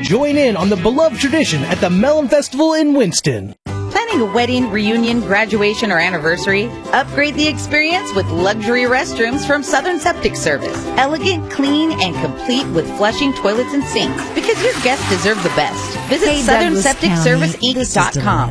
Join in on the beloved tradition at the Melon Festival in Winston. Planning a wedding, reunion, graduation, or anniversary? Upgrade the experience with luxury restrooms from Southern Septic Service. Elegant, clean, and complete with flushing toilets and sinks. Because your guests deserve the best. Visit SouthernSepticServiceInc.com.